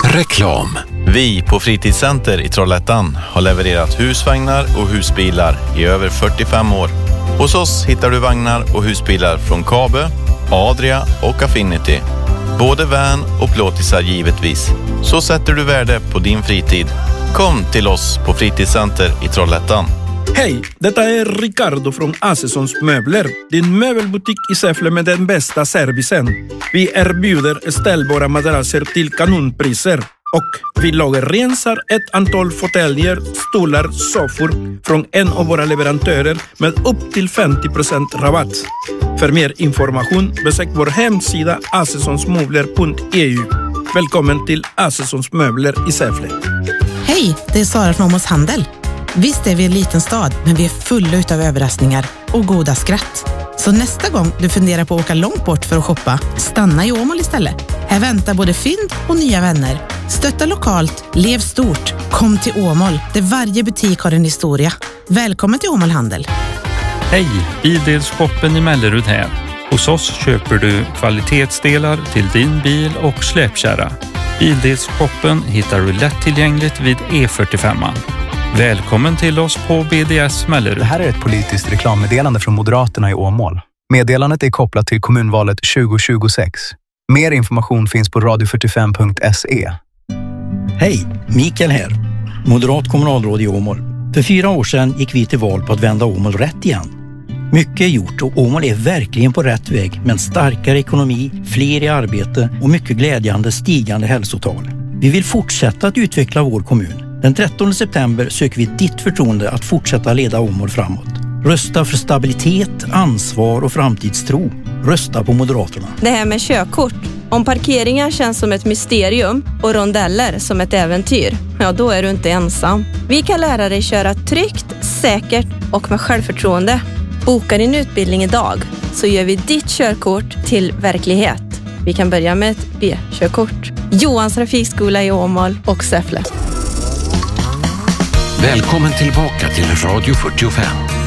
Reklam. Vi på Fritidscenter i Trollhättan har levererat husvagnar och husbilar i över 45 år. Hos oss hittar du vagnar och husbilar från Kabe, Adria och Affinity. Både van och plåtisar givetvis. Så sätter du värde på din fritid. Kom till oss på Fritidscenter i Trollhättan. Hej, detta är Ricardo från Asesons Möbler. Din möbelbutik i Säffle med den bästa servicen. Vi erbjuder ställbara madrasser till kanonpriser. Och vi lagerrensar ett antal fåtöljer, stolar, soffor från en av våra leverantörer med upp till 50% rabatt. För mer information besök vår hemsida asesonsmöbler.eu. Välkommen till Asesons Möbler i Säffle. Hej, det är Sara från Åmåls Handel. Visst är vi en liten stad, men vi är fulla utav överraskningar och goda skratt. Så nästa gång du funderar på att åka långt bort för att shoppa, stanna i Åmål istället. Här väntar både fynd och nya vänner. Stötta lokalt, lev stort. Kom till Åmål, där varje butik har en historia. Välkommen till Åmål Handel. Hej, Bildelshoppen i Mellerud här. Hos oss köper du kvalitetsdelar till din bil och släpkärra. Bildelshoppen hittar du lättillgängligt vid E45. Välkommen till oss på BDS Mellerud. Det här är ett politiskt reklammeddelande från Moderaterna i Åmål. Meddelandet är kopplat till kommunvalet 2026. Mer information finns på radio45.se. Hej, Mikael här. Moderat kommunalråd i Åmål. För 4 år sedan gick vi till val på att vända Åmål rätt igen. Mycket är gjort och Åmål är verkligen på rätt väg med en starkare ekonomi, fler i arbete och mycket glädjande stigande hälsotal. Vi vill fortsätta att utveckla vår kommun. Den 13 september söker vi ditt förtroende att fortsätta leda Åmål framåt. Rösta för stabilitet, ansvar och framtidstro. Rösta på Moderaterna. Det här med körkort. Om parkeringar känns som ett mysterium och rondeller som ett äventyr, ja då är du inte ensam. Vi kan lära dig köra tryggt, säkert och med självförtroende. Boka din utbildning idag så gör vi ditt körkort till verklighet. Vi kan börja med ett B-körkort. Johans trafikskola i Åmål och Säffle. Välkommen tillbaka till Radio 45.